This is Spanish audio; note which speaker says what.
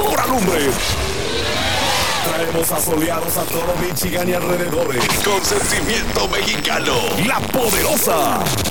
Speaker 1: pura lumbre. Traemos asoleados a todo Michigan y alrededores. Con sentimiento mexicano. La Poderosa.